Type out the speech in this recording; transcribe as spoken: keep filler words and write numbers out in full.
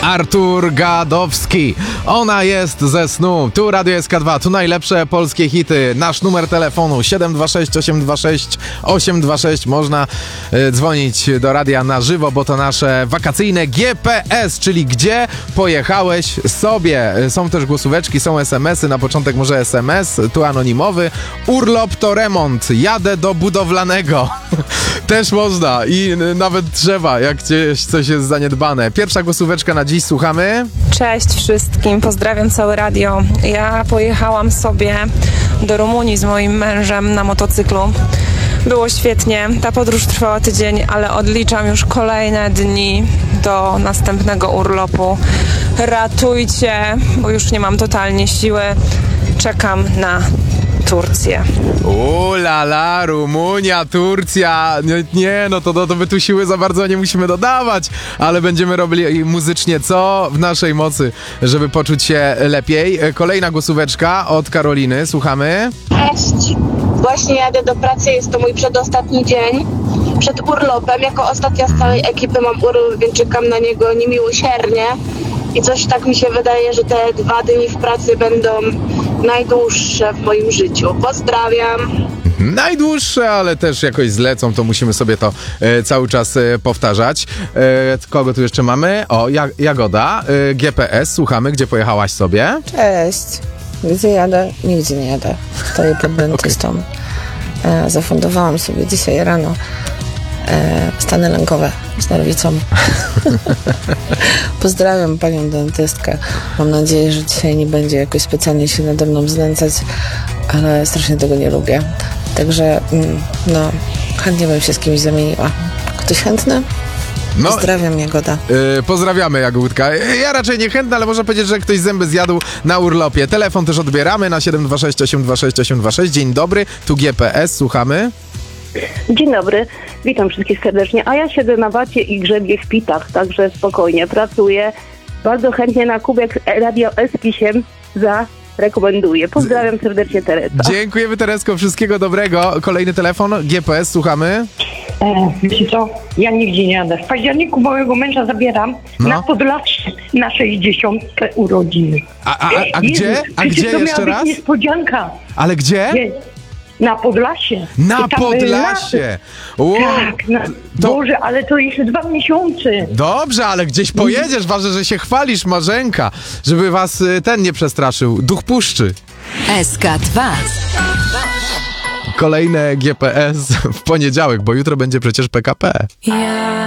Artur Gadowski. Ona jest ze snu. Tu Radio S K dwa, tu najlepsze polskie hity. Nasz numer telefonu siedem dwa sześć osiem dwa sześć osiem dwa sześć. Można y, dzwonić do radia na żywo, bo to nasze wakacyjne G P S, czyli gdzie pojechałeś sobie. Są też głosóweczki, są es em esy. Na początek może es em es, tu anonimowy. Urlop to remont. Jadę do budowlanego. Też można i y, nawet trzeba, jak gdzieś coś jest zaniedbane. Pierwsza głosóweczka na dziś, słuchamy. Cześć wszystkim, pozdrawiam całe radio. Ja pojechałam sobie do Rumunii z moim mężem na motocyklu. Było świetnie, ta podróż trwała tydzień, ale odliczam już kolejne dni do następnego urlopu. Ratujcie, bo już nie mam totalnie siły. Czekam na Turcję. U la la, Rumunia, Turcja. Nie, nie no to, to, to my tu siły za bardzo nie musimy dodawać, ale będziemy robili muzycznie co w naszej mocy, żeby poczuć się lepiej. Kolejna głosóweczka od Karoliny, słuchamy. Cześć, właśnie jadę do pracy, jest to mój przedostatni dzień przed urlopem. Jako ostatnia z całej ekipy mam urlop, więc czekam na niego niemiłosiernie i coś tak mi się wydaje, że te dwa dni w pracy będą najdłuższe w moim życiu. Pozdrawiam. Najdłuższe, ale też jakoś zlecą, to musimy sobie to e, cały czas e, powtarzać. E, kogo tu jeszcze mamy? O, ja, Jagoda, e, G P S, słuchamy, gdzie pojechałaś sobie? Cześć. Gdzie jadę? Nigdzie nie jadę. Stoję pod dentystą. Okay. E, zafundowałam sobie dzisiaj rano e, stany lękowe z nerwicą. Pozdrawiam panią dentystkę. Mam nadzieję, że dzisiaj nie będzie jakoś specjalnie się nade mną znęcać, ale strasznie tego nie lubię. Także mm, no, chętnie bym się z kimś zamieniła. Ktoś chętny? No, pozdrawiam, Jagoda. Yy, pozdrawiamy, Jagódka. Ja raczej nie chętna, ale można powiedzieć, że ktoś zęby zjadł na urlopie. Telefon też odbieramy na siedem dwa sześć osiem dwa sześć osiem dwa sześć. Dzień dobry, tu G P S, słuchamy. Dzień dobry, witam wszystkich serdecznie. A ja siedzę na wacie i grzebię w pitach, także spokojnie pracuję. Bardzo chętnie na kubek Radio Espisiem zarekomenduję. Pozdrawiam serdecznie, Teresa. Dziękujemy, Teresko, wszystkiego dobrego. Kolejny telefon, G P S, słuchamy. E, wiecie co? Ja nigdzie nie jadę. W październiku mojego męża zabieram no. na Podlasie na sześćdziesiątkę urodziny. A, a, a, a gdzie? A gdzie to jeszcze miała raz? być niespodzianka. Ale gdzie? Nie. Na Podlasie. Na Podlasie! O, tak, na, to... Boże, ale to jeszcze dwa miesiące. Dobrze, ale gdzieś pojedziesz, ważne, że się chwalisz, Marzenka, żeby was ten nie przestraszył. Duch puszczy. S K dwa. Kolejne G P S w poniedziałek, bo jutro będzie przecież P K P. Ja